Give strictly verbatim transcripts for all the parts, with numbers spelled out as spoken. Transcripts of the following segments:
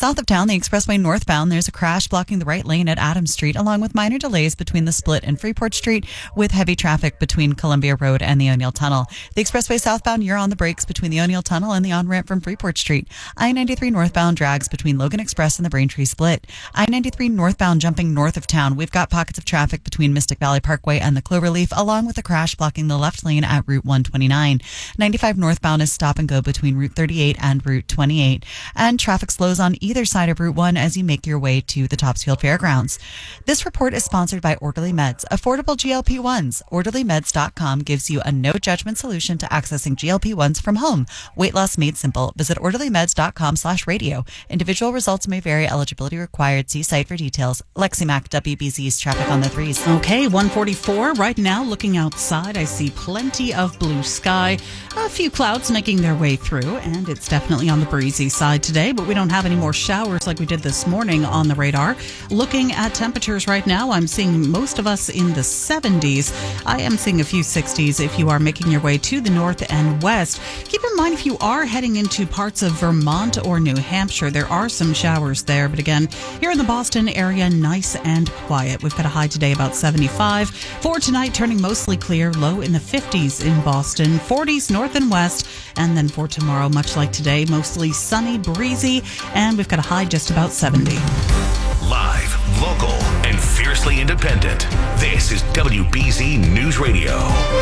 South of town, the expressway northbound, there's a crash blocking the right lane at Adams Street, along with minor delays between the split and Freeport Street, with heavy traffic between Columbia Road and the O'Neill Tunnel. The expressway southbound, you're on the brakes between the O'Neill Tunnel and the on-ramp from Freeport Street. I ninety-three northbound drags between Logan Express and the Braintree Split. I ninety-three northbound jumping north of town. We've got pockets of traffic between Mystic Valley Parkway and the Cloverleaf, along with a crash blocking the left lane at Route one twenty-nine. ninety-five northbound is stop and go between Route thirty-eight and Route twenty-eight. And traffic slows on either side of Route one as you make your way to the Topsfield Fairgrounds. This report is sponsored by Orderly Meds, affordable G L P ones. orderly meds dot com gives you a no-judgment solution to accessing G L P ones from home. Weight loss made simple. Visit orderly meds dot com slash radio. Individual results may vary. Eligibility required. See site for details. Lexi Mac, W B Z's traffic on the threes. Okay, one forty-four. Right now, looking outside, I see plenty of blue sky. A few clouds making their way through, and it's definitely on the breezy side today, but we don't have any more showers like we did this morning on the radar. Looking at temperatures right now, I'm seeing most of us in the seventies. I am seeing a few sixties if you are making your way to the north and west. Keep in mind, if you are heading into parts of Vermont or New Hampshire, there are some showers there. But again, here in the Boston area, nice and quiet. We've got a high today about seventy-five. For tonight, turning mostly clear, low in the fifties in Boston, forties north and west. And then for tomorrow, much like today, mostly sunny, breezy, and we've got a high just about seventy. Live, local, and fiercely independent. This is W B Z News Radio.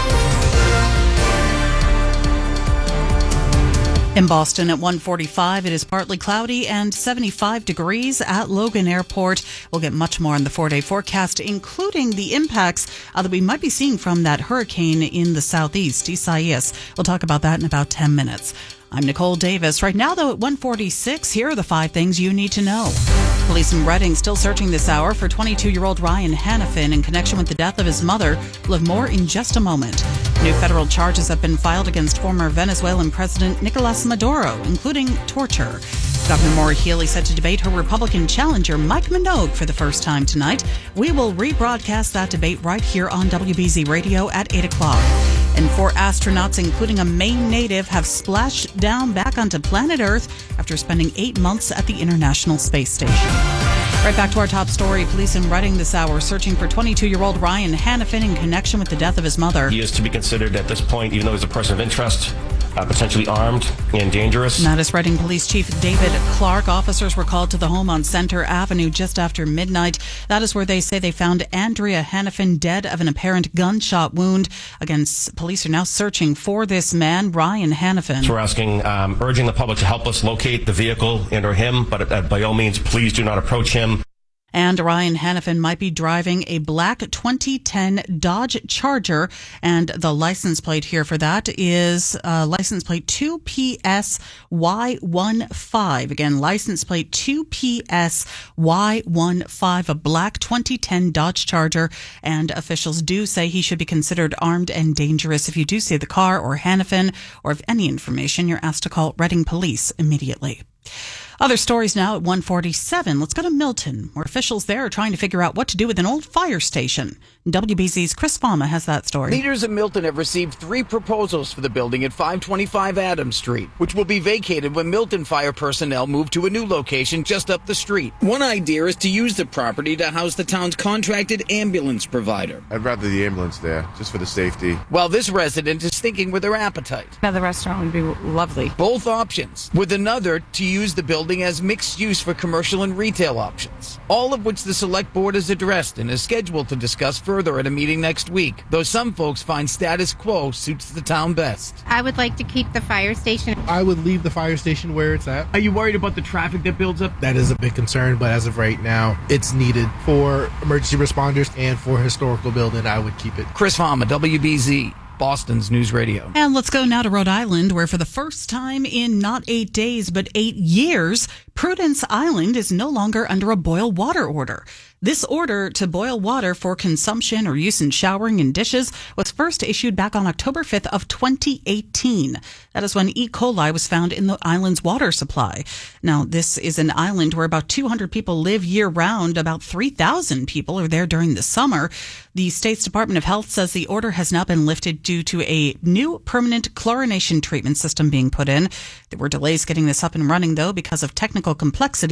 In Boston at one forty-five, it is partly cloudy and seventy-five degrees at Logan Airport. We'll get much more on the four-day forecast, including the impacts uh, that we might be seeing from that hurricane in the southeast, Isaias. We'll talk about that in about ten minutes. I'm Nicole Davis. Right now, though, at one forty-six, here are the five things you need to know. Police in Reading still searching this hour for twenty-two-year-old Ryan Hannafin in connection with the death of his mother. We'll have more in just a moment. New federal charges have been filed against former Venezuelan President Nicolas Maduro, including torture. Governor Maura Healey set to debate her Republican challenger, Mike Minogue, for the first time tonight. We will rebroadcast that debate right here on W B Z Radio at eight o'clock. And four astronauts, including a Maine native, have splashed down back onto planet Earth after spending eight months at the International Space Station. Right back to our top story. Police in Reading this hour searching for twenty-two-year-old Ryan Hannafin in connection with the death of his mother. He is to be considered at this point, even though he's a person of interest, Uh, potentially armed and dangerous. That is Reading Police Chief David Clark. Officers were called to the home on Center Avenue just after midnight. That is where they say they found Andrea Hannafin dead of an apparent gunshot wound. Again, s- police are now searching for this man, Ryan Hannafin. So we're asking, um, urging the public to help us locate the vehicle and or him, but uh, by all means, please do not approach him. And Ryan Hannafin might be driving a black twenty ten Dodge Charger, and the license plate here for that is uh, license plate two P S Y fifteen. Again, license plate two P S Y fifteen, a black twenty ten Dodge Charger, and officials do say he should be considered armed and dangerous. If you do see the car or Hannafin, or if any information, you're asked to call Reading Police immediately. Other stories now at one forty-seven. Let's go to Milton, where officials there are trying to figure out what to do with an old fire station. W B Z's Chris Fama has that story. Leaders in Milton have received three proposals for the building at five twenty-five Adams Street, which will be vacated when Milton fire personnel move to a new location just up the street. One idea is to use the property to house the town's contracted ambulance provider. I'd rather the ambulance there, just for the safety. While this resident is thinking with her appetite. Another restaurant would be lovely. Both options, with another to use the building as mixed use for commercial and retail options. All of which the select board has addressed and is scheduled to discuss further at a meeting next week, though some folks find status quo suits the town best. I would like to keep the fire station. I would leave the fire station where it's at. Are you worried about the traffic that builds up? That is a big concern, but as of right now, it's needed for emergency responders and for historical building. I would keep it. Chris Fama, W B Z. Boston's News Radio. And let's go now to Rhode Island, where for the first time in not eight days, but eight years, Prudence Island is no longer under a boil water order. This order to boil water for consumption or use in showering and dishes was first issued back on October fifth of twenty eighteen. That is when E. coli was found in the island's water supply. Now, this is an island where about two hundred people live year-round. About three thousand people are there during the summer. The state's Department of Health says the order has now been lifted due to a new permanent chlorination treatment system being put in. There were delays getting this up and running, though, because of technical complexities.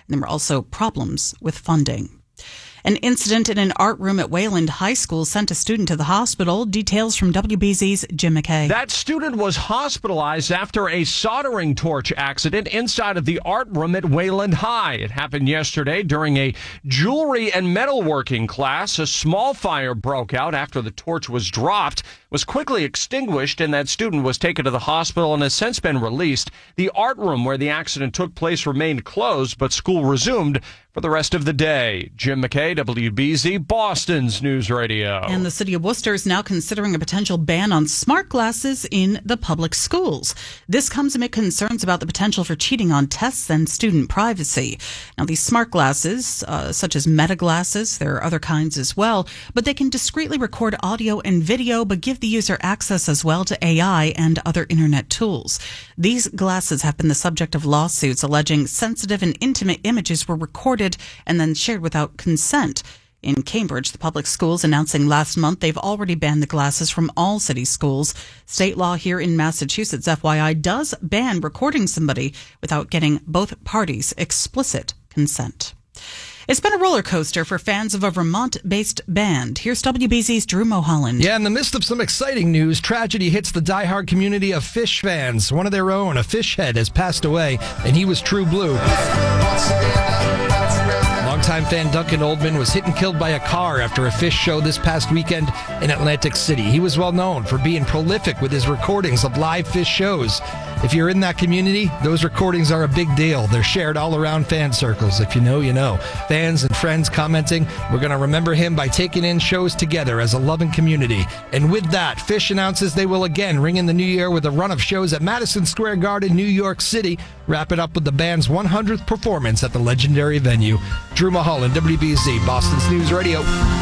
And there were also problems with funding. An incident in an art room at Wayland High School sent a student to the hospital. Details from W B Z's Jim McKay. That student was hospitalized after a soldering torch accident inside of the art room at Wayland High. It happened yesterday during a jewelry and metalworking class. A small fire broke out after the torch was dropped, was quickly extinguished, and that student was taken to the hospital and has since been released. The art room where the accident took place remained closed, but school resumed for the rest of the day. Jim McKay, W B Z, Boston's News Radio. And the city of Worcester is now considering a potential ban on smart glasses in the public schools. This comes amid concerns about the potential for cheating on tests and student privacy. Now, these smart glasses, uh, such as Meta glasses, there are other kinds as well, but they can discreetly record audio and video, but give the user access as well to A I and other internet tools. These glasses have been the subject of lawsuits alleging sensitive and intimate images were recorded and then shared without consent. In Cambridge, the public schools announcing last month they've already banned the glasses from all city schools. State law here in Massachusetts, F Y I, does ban recording somebody without getting both parties' explicit consent. It's been a roller coaster for fans of a Vermont-based band. Here's W B Z's Drew Mulholland. Yeah, in the midst of some exciting news, tragedy hits the diehard community of Phish fans. One of their own, a Phish head, has passed away, and he was true blue. Longtime fan Duncan Oldman was hit and killed by a car after a Phish show this past weekend in Atlantic City. He was well known for being prolific with his recordings of live Phish shows. If you're in that community, those recordings are a big deal. They're shared all around fan circles. If you know, you know. Fans and friends commenting, we're going to remember him by taking in shows together as a loving community. And with that, Phish announces they will again ring in the new year with a run of shows at Madison Square Garden, New York City. Wrap it up with the band's one hundredth performance at the legendary venue. Drew Mulholland, W B Z, Boston's News Radio.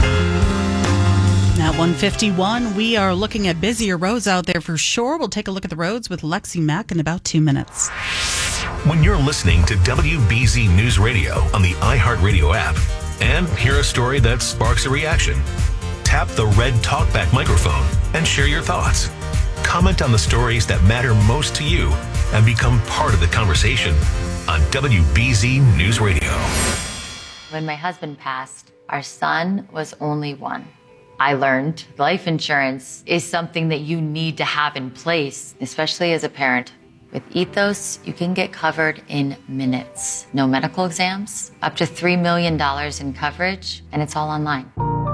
At one fifty-one, we are looking at busier roads out there for sure. We'll take a look at the roads with Lexi Mack in about two minutes. When you're listening to W B Z News Radio on the iHeartRadio app and hear a story that sparks a reaction, tap the red TalkBack microphone and share your thoughts. Comment on the stories that matter most to you and become part of the conversation on W B Z News Radio. When my husband passed, our son was only one. I learned life insurance is something that you need to have in place, especially as a parent. With Ethos, you can get covered in minutes. No medical exams, up to three million dollars in coverage, and it's all online.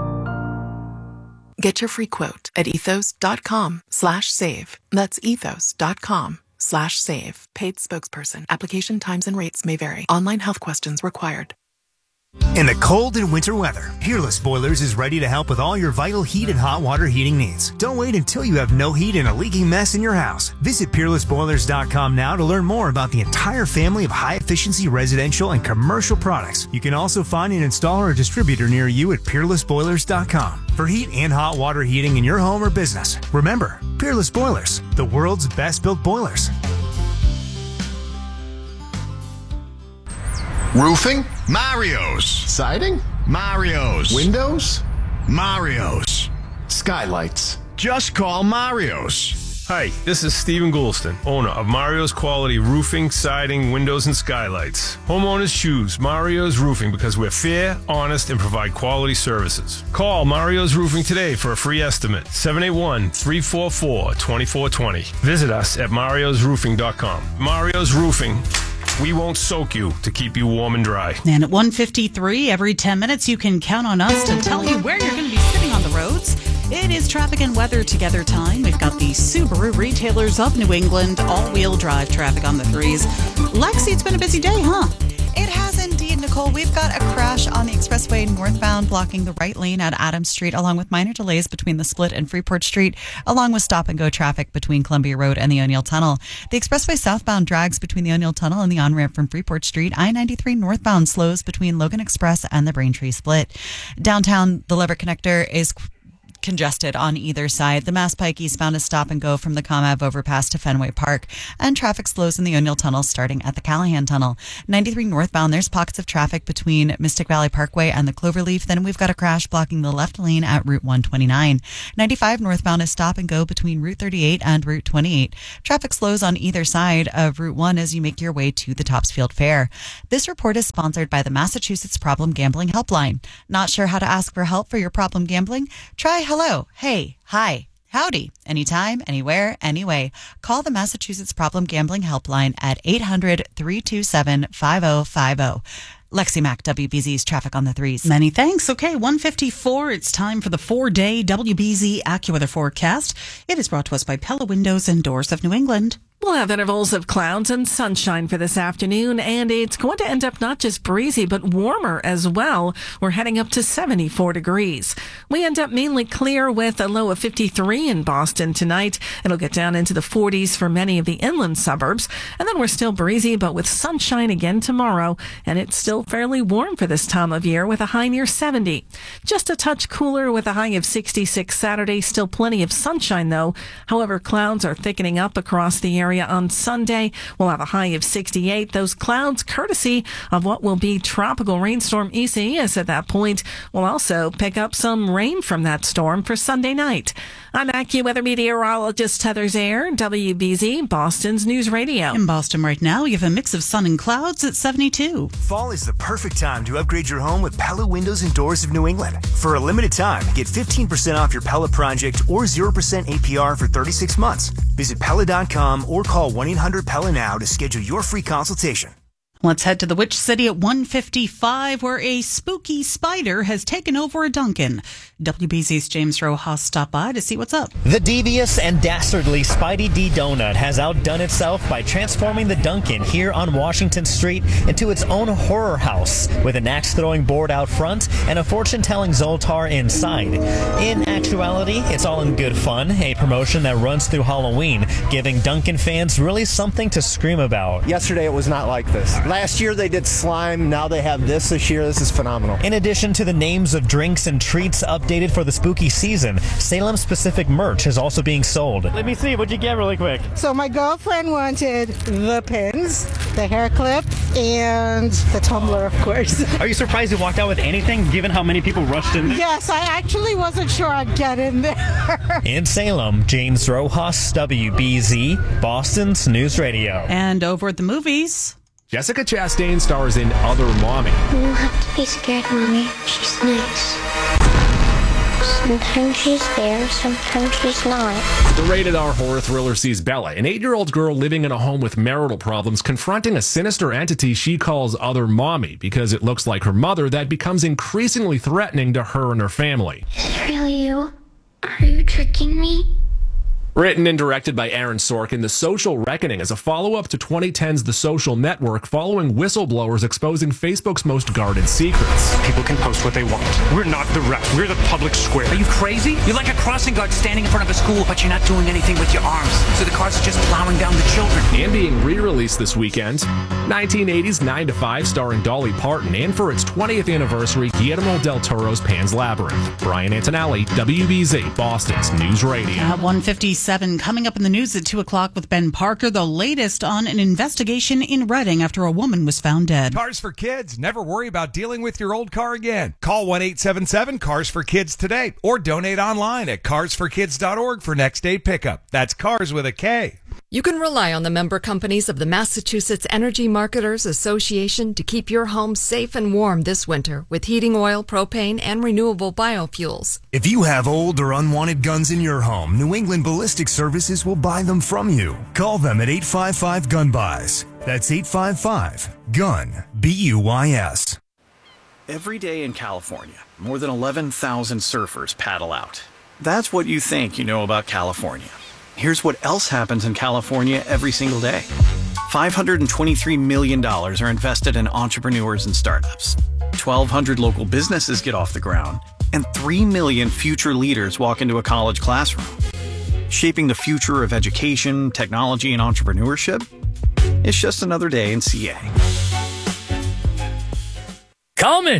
Get your free quote at ethos.com slash save. That's ethos.com slash save. Paid spokesperson. Application times and rates may vary. Online health questions required. In the cold and winter weather, Peerless Boilers is ready to help with all your vital heat and hot water heating needs. Don't wait until you have no heat and a leaking mess in your house. Visit peerless boilers dot com now to learn more about the entire family of high-efficiency residential and commercial products. You can also find an installer or distributor near you at peerless boilers dot com. For heat and hot water heating in your home or business, remember, Peerless Boilers, the world's best-built boilers. Roofing? Mario's. Siding? Mario's. Windows? Mario's. Skylights? Just call Mario's. Hi, this is Stephen Goulston, owner of Mario's Quality Roofing, Siding, Windows, and Skylights. Homeowners choose Mario's Roofing because we're fair, honest, and provide quality services. Call Mario's Roofing today for a free estimate, seven eight one, three four four, two four two zero. Visit us at marios roofing dot com. Mario's Roofing. We won't soak you to keep you warm and dry. And at one fifty-three, every ten minutes, you can count on us to tell you where you're going to be sitting on the roads. It is traffic and weather together time. We've got the Subaru retailers of New England, all-wheel drive traffic on the threes. Lexi, it's been a busy day, huh? It has indeed, Nicole. We've got a crash on the expressway northbound blocking the right lane at Adams Street, along with minor delays between the split and Freeport Street, along with stop-and-go traffic between Columbia Road and the O'Neill Tunnel. The expressway southbound drags between the O'Neill Tunnel and the on-ramp from Freeport Street. I ninety-three northbound slows between Logan Express and the Braintree Split. Downtown, the Lever Connector is congested on either side. The Mass Pike eastbound is stop and go from the Comm overpass to Fenway Park, and traffic slows in the O'Neill Tunnel starting at the Callahan Tunnel. ninety-three northbound, there's pockets of traffic between Mystic Valley Parkway and the Cloverleaf. Then we've got a crash blocking the left lane at Route one twenty-nine. ninety-five northbound is stop and go between Route thirty-eight and Route twenty-eight. Traffic slows on either side of Route one as you make your way to the Topsfield Fair. This report is sponsored by the Massachusetts Problem Gambling Helpline. Not sure how to ask for help for your problem gambling? Try hello, hey, hi, howdy, anytime, anywhere, anyway. Call the Massachusetts Problem Gambling Helpline at eight hundred, three two seven, five oh five oh. Lexi Mack, W B Z's Traffic on the Threes. Many thanks. Okay, one fifty-four. It's time for the four-day W B Z AccuWeather forecast. It is brought to us by Pella Windows and Doors of New England. We'll have intervals of clouds and sunshine for this afternoon, and it's going to end up not just breezy, but warmer as well. We're heading up to seventy-four degrees. We end up mainly clear with a low of fifty-three in Boston tonight. It'll get down into the forties for many of the inland suburbs, and then we're still breezy, but with sunshine again tomorrow, and it's still fairly warm for this time of year with a high near seventy. Just a touch cooler with a high of sixty-six Saturday. Still plenty of sunshine, though. However, clouds are thickening up across the area. On Sunday, we'll have a high of sixty-eight. Those clouds, courtesy of what will be tropical rainstorm Isaias at that point, will also pick up some rain from that storm for Sunday night. I'm AccuWeather meteorologist Heather Zaire, W B Z, Boston's News Radio. In Boston right now, you have a mix of sun and clouds at seventy-two. Fall is the perfect time to upgrade your home with Pella Windows and Doors of New England. For a limited time, get fifteen percent off your Pella project or zero percent A P R for thirty-six months. Visit Pella dot com or call one eight hundred Pella now to schedule your free consultation. Let's head to the Witch City at one fifty-five, where a spooky spider has taken over a Dunkin'. W B Z's James Rojas stopped by to see what's up. The devious and dastardly Spidey D Donut has outdone itself by transforming the Dunkin' here on Washington Street into its own horror house, with an axe-throwing board out front and a fortune-telling Zoltar inside. In actuality, it's all in good fun, a promotion that runs through Halloween, giving Dunkin' fans really something to scream about. Yesterday it was not like this. Last year they did slime, now they have this this year. This is phenomenal. In addition to the names of drinks and treats updated for the spooky season, Salem-specific merch is also being sold. Let me see, what'd you get really quick? So my girlfriend wanted the pins, the hair clip, and the tumbler, of course. Are you surprised you walked out with anything, given how many people rushed in there? Yes, I actually wasn't sure I'd get in there. In Salem, James Rojas, W B Z, Boston's News Radio. And over at the movies, Jessica Chastain stars in Other Mommy. You don't have to be scared, Mommy. She's nice. Sometimes she's there, sometimes she's not. The rated R horror thriller sees Bella, an eight-year-old girl living in a home with marital problems, confronting a sinister entity she calls Other Mommy because it looks like her mother that becomes increasingly threatening to her and her family. Is it really you? Are you tricking me? Written and directed by Aaron Sorkin, The Social Reckoning is a follow-up to twenty ten's The Social Network, following whistleblowers exposing Facebook's most guarded secrets. People can post what they want. We're not the rest. We're the public square. Are you crazy? You're like a crossing guard standing in front of a school, but you're not doing anything with your arms. So the cars are just plowing down the children. And being re-released this weekend, nineteen eighties nine to five starring Dolly Parton, and for its twentieth anniversary, Guillermo del Toro's Pan's Labyrinth. Brian Antonelli, W B Z, Boston's News Radio. At one fifty-seven, coming up in the news at two o'clock with Ben Parker, the latest on an investigation in Reading after a woman was found dead. Cars for Kids. Never worry about dealing with your old car again. Call one eight seven seven, cars for kids today or donate online at cars for kids dot org for next day pickup. That's cars with a K. You can rely on the member companies of the Massachusetts Energy Marketers Association to keep your home safe and warm this winter with heating oil, propane, and renewable biofuels. If you have old or unwanted guns in your home, New England Ballistic Services will buy them from you. Call them at eight five five, gun buys. That's eight five five, gun, B U Y S. Every day in California, more than eleven thousand surfers paddle out. That's what you think you know about California. Here's what else happens in California every single day. five hundred twenty-three million dollars are invested in entrepreneurs and startups. twelve hundred local businesses get off the ground, and three million future leaders walk into a college classroom. Shaping the future of education, technology, and entrepreneurship? It's just another day in C A. Coleman,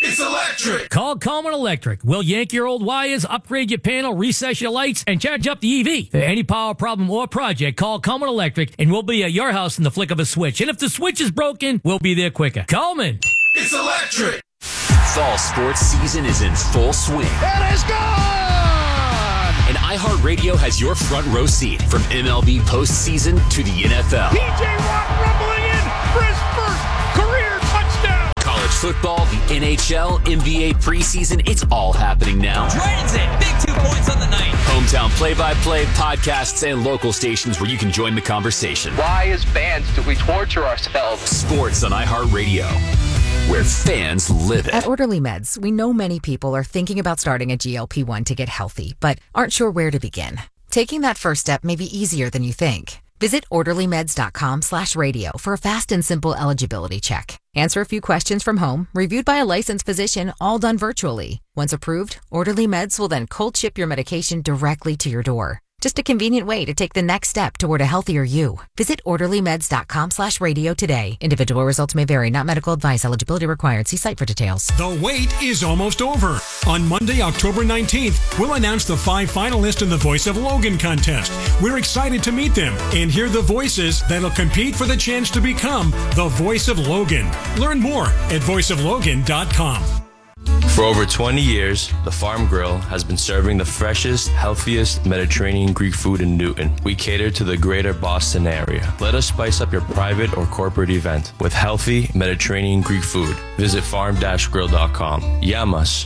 It's electric. Call Coleman Electric. We'll yank your old wires, upgrade your panel, recess your lights, and charge up the E V. For any power problem or project, call Coleman Electric, and we'll be at your house in the flick of a switch. And if the switch is broken, we'll be there quicker. Coleman. It's electric. Fall sports season is in full swing. It is gone! And iHeartRadio has your front row seat from M L B postseason to the N F L. P J Watt rumbling in for his first career touchdown. College football, the N H L, N B A preseason, it's all happening now. Dragons in, big two points on the night. Hometown play-by-play, podcasts, and local stations where you can join the conversation. Why, as fans, do we torture ourselves? Sports on iHeartRadio, where fans live it. At Orderly Meds, we know many people are thinking about starting a G L P one to get healthy, but aren't sure where to begin. Taking that first step may be easier than you think. Visit orderlymeds.com slash radio for a fast and simple eligibility check. Answer a few questions from home, reviewed by a licensed physician, all done virtually. Once approved, Orderly Meds will then cold ship your medication directly to your door. Just a convenient way to take the next step toward a healthier you. Visit orderlymeds.com slash radio today. Individual results may vary, not medical advice. Eligibility required. See site for details. The wait is almost over. On Monday, October nineteenth, we'll announce the five finalists in the Voice of Logan contest. We're excited to meet them and hear the voices that'll compete for the chance to become the Voice of Logan. Learn more at voice of logan dot com. For over twenty years, the Farm Grill has been serving the freshest, healthiest Mediterranean Greek food in Newton. We cater to the greater Boston area. Let us spice up your private or corporate event with healthy Mediterranean Greek food. Visit farm dash grill dot com. Yamas.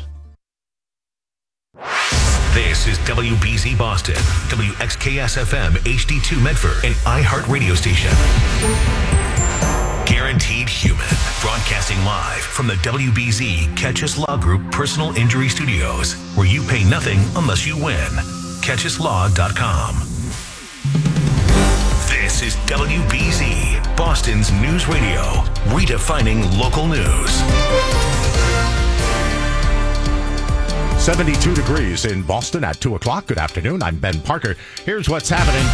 This is W B Z Boston, W X K S F M H D two Medford, an iHeart radio station. Guaranteed Human, broadcasting live from the W B Z Catch Us Law Group Personal Injury Studios, where you pay nothing unless you win. catch us law dot com. This is W B Z, Boston's news radio, redefining local news. seventy-two degrees in Boston at two o'clock. Good afternoon. I'm Ben Parker. Here's what's happening.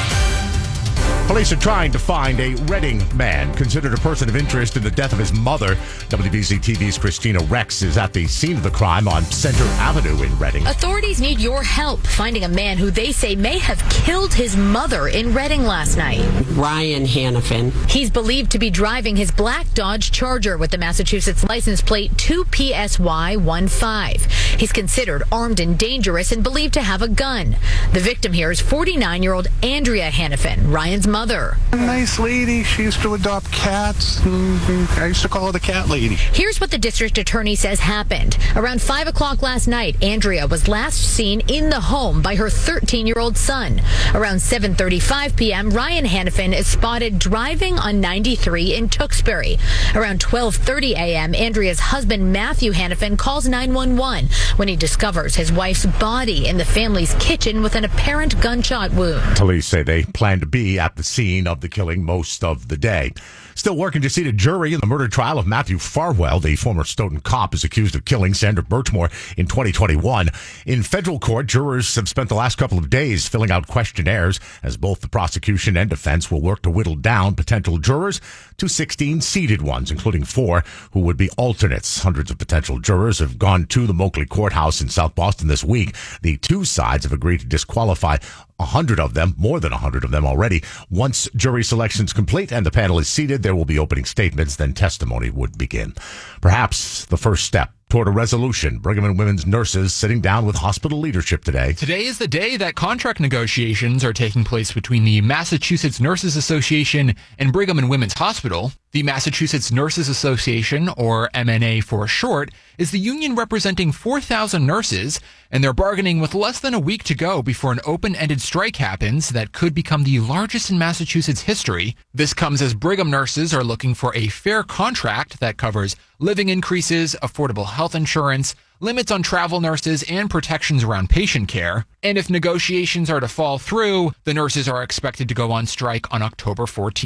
Police are trying to find a Reading man considered a person of interest in the death of his mother. W B Z T V's Christina Rex is at the scene of the crime on Center Avenue in Reading. Authorities need your help finding a man who they say may have killed his mother in Reading last night. Ryan Hannafin. He's believed to be driving his black Dodge Charger with the Massachusetts license plate two P S Y fifteen. He's considered armed and dangerous and believed to have a gun. The victim here is forty-nine-year-old Andrea Hannafin, Ryan's mother. A nice lady. She used to adopt cats. Mm-hmm. I used to call her the cat lady. Here's what the district attorney says happened. Around five o'clock last night, Andrea was last seen in the home by her thirteen-year-old son. Around seven thirty-five p.m., Ryan Hannafin is spotted driving on ninety-three in Tewksbury. Around twelve thirty a.m., Andrea's husband, Matthew Hannafin, calls nine one one when he discovers his wife's body in the family's kitchen with an apparent gunshot wound. Police say they plan to be at the scene of the killing most of the day. Still working to seat a jury in the murder trial of Matthew Farwell. The former Stoughton cop is accused of killing Sandra Birchmore in twenty twenty-one. In federal court, jurors have spent the last couple of days filling out questionnaires as both the prosecution and defense will work to whittle down potential jurors to sixteen seated ones, including four who would be alternates. Hundreds of potential jurors have gone to the Moakley Courthouse in South Boston this week. The two sides have agreed to disqualify a hundred of them, more than a hundred of them already. Once jury selection's complete and the panel is seated, there will be opening statements, then testimony would begin. Perhaps the first step toward a resolution. Brigham and Women's nurses sitting down with hospital leadership today. Today is the day that contract negotiations are taking place between the Massachusetts Nurses Association and Brigham and Women's Hospital. The Massachusetts Nurses Association, or M N A for short, is the union representing four thousand nurses, and they're bargaining with less than a week to go before an open-ended strike happens that could become the largest in Massachusetts history. This comes as Brigham nurses are looking for a fair contract that covers living increases, affordable health insurance, limits on travel nurses, and protections around patient care. And if negotiations are to fall through, the nurses are expected to go on strike on October fourteenth.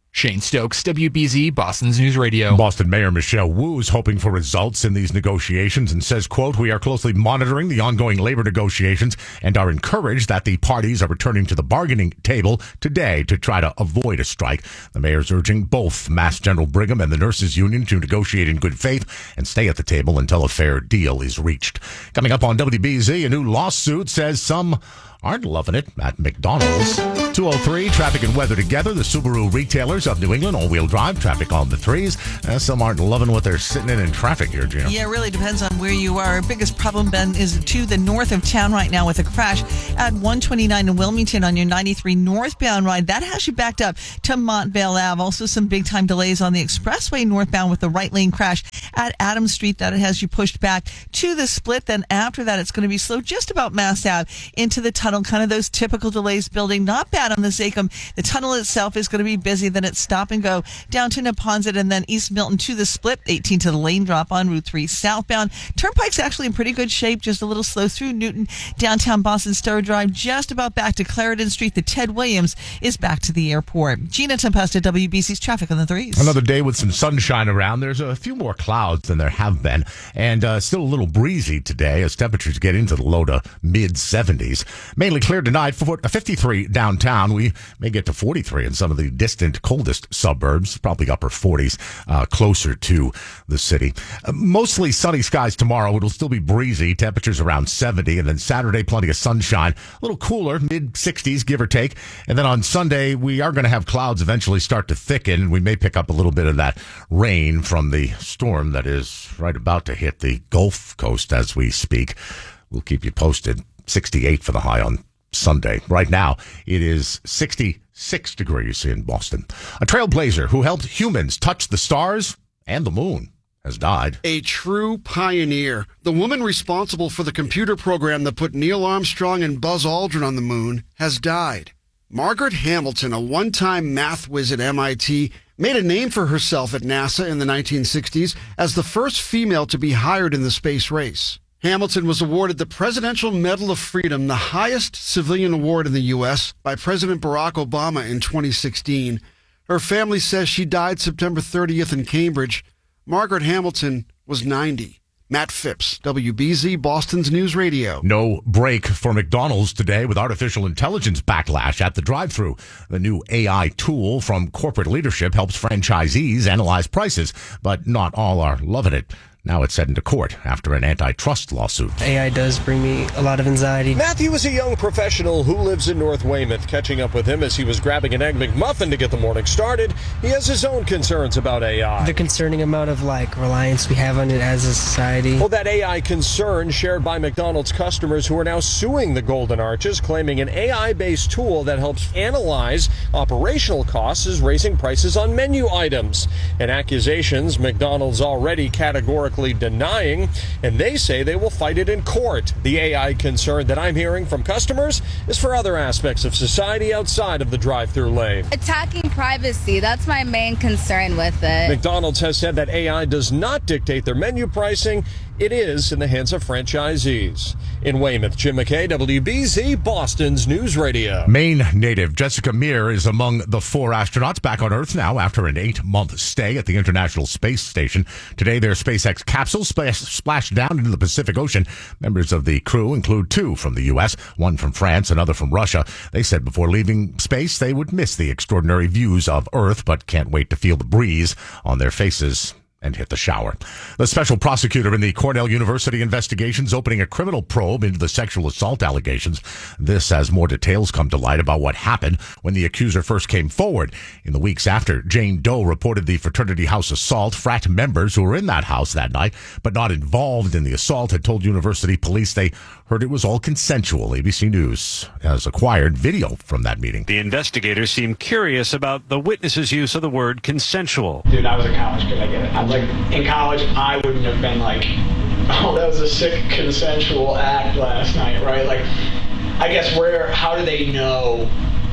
Shane Stokes, W B Z, Boston's News Radio. Boston Mayor Michelle Wu is hoping for results in these negotiations and says, quote, "We are closely monitoring the ongoing labor negotiations and are encouraged that the parties are returning to the bargaining table today to try to avoid a strike." The mayor's urging both Mass General Brigham and the Nurses Union to negotiate in good faith and stay at the table until a fair deal is reached. Coming up on W B Z, a new lawsuit says some aren't loving it at McDonald's. two oh three, traffic and weather together. The Subaru retailers of New England, all-wheel drive, traffic on the threes. Uh, some aren't loving what they're sitting in in traffic here, Gina. Yeah, it really depends on where you are. Our biggest problem, Ben, is to the north of town right now with a crash at one twenty-nine in Wilmington on your ninety-three northbound ride. That has you backed up to Montvale Ave. Also some big-time delays on the expressway northbound with the right lane crash at Adams Street. That has you pushed back to the split. Then after that, it's going to be slow just about Mass Ave into the tunnel. Kind of those typical delays building. Not bad on the Zachem. The tunnel itself is going to be busy. Then it's stop and go down to Neponset and then East Milton to the split. eighteen to the lane drop on Route three southbound. Turnpike's actually in pretty good shape. Just a little slow through Newton. Downtown Boston Star Drive. Just about back to Clarendon Street. The Ted Williams is back to the airport. Gina Tempesta, W B C's traffic on the threes. Another day with some sunshine around. There's a few more clouds than there have been. And uh, still a little breezy today as temperatures get into the low to mid seventies. Mainly clear tonight. For fifty-three downtown. We may get to forty-three in some of the distant, coldest suburbs. Probably upper forties, uh, closer to the city. Uh, mostly sunny skies tomorrow. It'll still be breezy. Temperatures around seventy. And then Saturday, plenty of sunshine. A little cooler, mid sixties, give or take. And then on Sunday, we are going to have clouds eventually start to thicken. We may pick up a little bit of that rain from the storm that is right about to hit the Gulf Coast as we speak. We'll keep you posted. sixty-eight for the high on Sunday. Right now, it is sixty-six degrees in Boston. A trailblazer who helped humans touch the stars and the moon has died. A true pioneer. The woman responsible for the computer program that put Neil Armstrong and Buzz Aldrin on the moon has died. Margaret Hamilton, a one-time math whiz at M I T, made a name for herself at NASA in the nineteen sixties as the first female to be hired in the space race. Hamilton was awarded the Presidential Medal of Freedom, the highest civilian award in the U S, by President Barack Obama in twenty sixteen. Her family says she died September thirtieth in Cambridge. Margaret Hamilton was ninety. Matt Phipps, W B Z, Boston's News Radio. No break for McDonald's today with artificial intelligence backlash at the drive-thru. The new A I tool from corporate leadership helps franchisees analyze prices, but not all are loving it. Now it's heading to court after an antitrust lawsuit. A I does bring me a lot of anxiety. Matthew is a young professional who lives in North Weymouth. Catching up with him as he was grabbing an Egg McMuffin to get the morning started, he has his own concerns about A I. The concerning amount of like reliance we have on it as a society. Well, that A I concern shared by McDonald's customers who are now suing the Golden Arches, claiming an A I-based tool that helps analyze operational costs is raising prices on menu items. And accusations McDonald's already categorically denying, and they say they will fight it in court. The A I concern that I'm hearing from customers is for other aspects of society outside of the drive-thru lane. Attacking privacy, that's my main concern with it. McDonald's has said that A I does not dictate their menu pricing. It is in the hands of franchisees. In Weymouth, Jim McKay, W B Z, Boston's News Radio. Maine native Jessica Meir is among the four astronauts back on Earth now after an eight-month stay at the International Space Station. Today, their SpaceX capsule splash, splashed down into the Pacific Ocean. Members of the crew include two from the U S, one from France, another from Russia. They said before leaving space they would miss the extraordinary views of Earth, but can't wait to feel the breeze on their faces and hit the shower. The special prosecutor in the Cornell University investigations opening a criminal probe into the sexual assault allegations. This as more details come to light about what happened when the accuser first came forward. In the weeks after Jane Doe reported the fraternity house assault, frat members who were in that house that night but not involved in the assault had told university police they heard it was all consensual. A B C News has acquired video from that meeting. The investigators seem curious about the witness's use of the word consensual. Dude, I was a college kid. I get it. I'm like, in college, I wouldn't have been like, oh, that was a sick consensual act last night, right? Like, I guess where, how do they know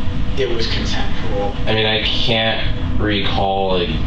it was consensual? I mean, I can't recall like,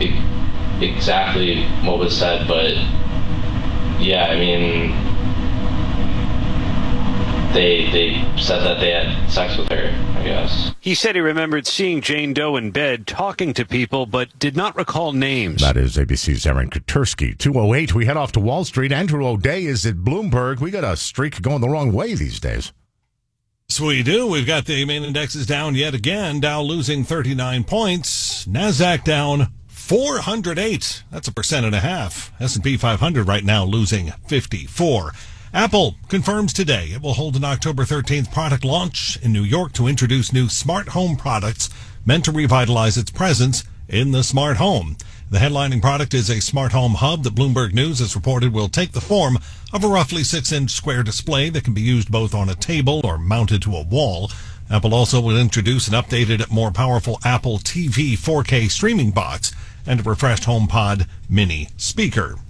exactly what was said, but yeah, I mean, they they said that they had sex with her, I guess. He said he remembered seeing Jane Doe in bed talking to people, but did not recall names. That is A B C's Aaron Katursky. two oh eight, we head off to Wall Street. Andrew O'Day is at Bloomberg. We got a streak going the wrong way these days. So we do. We've got the main indexes down yet again. Dow losing thirty-nine points. NASDAQ down four hundred eight. That's a percent and a half. S and P five hundred right now losing fifty-four. Apple confirms today it will hold an October thirteenth product launch in New York to introduce new smart home products meant to revitalize its presence in the smart home. The headlining product is a smart home hub that Bloomberg News has reported will take the form of a roughly six-inch square display that can be used both on a table or mounted to a wall. Apple also will introduce an updated, more powerful Apple T V four K streaming box and a refreshed HomePod mini speaker.